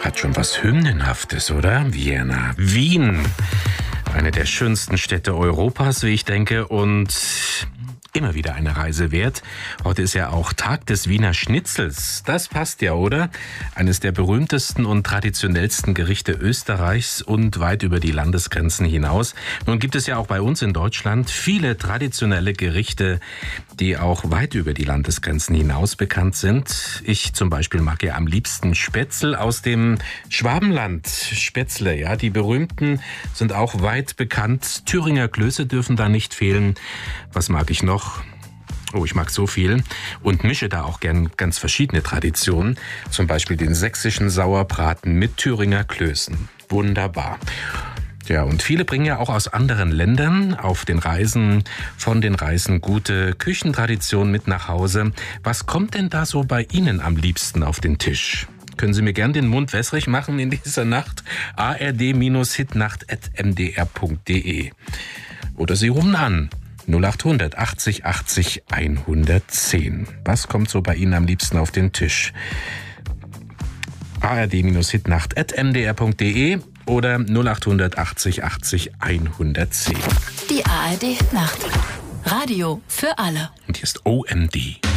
Hat schon was Hymnenhaftes, oder? Vienna, Wien. Eine der schönsten Städte Europas, wie ich denke, und immer wieder eine Reise wert. Heute ist ja auch Tag des Wiener Schnitzels. Das passt ja, oder? Eines der berühmtesten und traditionellsten Gerichte Österreichs und weit über die Landesgrenzen hinaus. Nun gibt es ja auch bei uns in Deutschland viele traditionelle Gerichte, die auch weit über die Landesgrenzen hinaus bekannt sind. Ich zum Beispiel mag ja am liebsten Spätzle aus dem Schwabenland. Spätzle, ja, die berühmten sind auch weit bekannt. Thüringer Klöße dürfen da nicht fehlen. Was mag ich noch? Oh, ich mag so viel und mische da auch gern ganz verschiedene Traditionen. Zum Beispiel den sächsischen Sauerbraten mit Thüringer Klößen. Wunderbar. Ja, und viele bringen ja auch aus anderen Ländern auf den Reisen, von den Reisen gute Küchentraditionen mit nach Hause. Was kommt denn da so bei Ihnen am liebsten auf den Tisch? Können Sie mir gern den Mund wässrig machen in dieser Nacht? ard-hitnacht@mdr.de. Oder Sie rufen an. 0800 80 80 110. Was kommt so bei Ihnen am liebsten auf den Tisch? ard-hitnacht@mdr.de oder 0800 80 80 110. Die ARD Nacht. Radio für alle. Und hier ist OMD.